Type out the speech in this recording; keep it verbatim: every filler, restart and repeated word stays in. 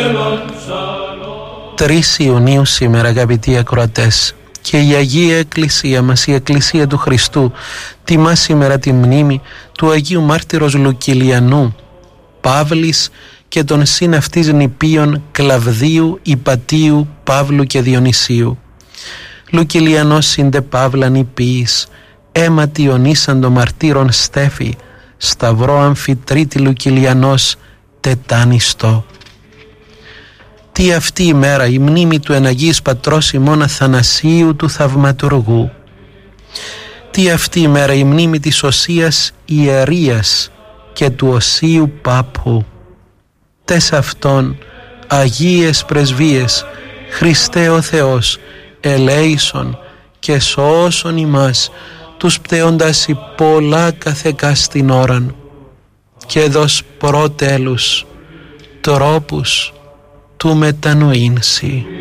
τρεις Ιουνίου σήμερα, αγαπητοί ακροατές, και η Αγία Εκκλησία μας, η Εκκλησία του Χριστού, τιμά σήμερα τη μνήμη του Αγίου Μάρτυρος Λουκυλιανού, Παύλης και των συν αυτής νηπίων Κλαβδίου, Ιπατίου, Παύλου και Διονυσίου. Λουκυλιανός σύντε Παύλα νηπίης, αίματι ονίσαντο μαρτύρων στέφη, σταυρό αμφιτρίτη Λουκυλιανός τετάνιστο. Τι αυτή η μέρα η μνήμη του εν Αγίης Πατρός ημών Αθανασίου του Θαυματουργού. Τι αυτή η μέρα η μνήμη της Οσίας Ιερίας και του Οσίου Πάπου. Τες αυτών Αγίες Πρεσβείες, Χριστέ ο Θεός, ελέησον και σώσον ημάς τους πτέοντας η πολλά καθεκά στην ώραν, και δώσ' προτέλους τρόπους του μετανοήνσι.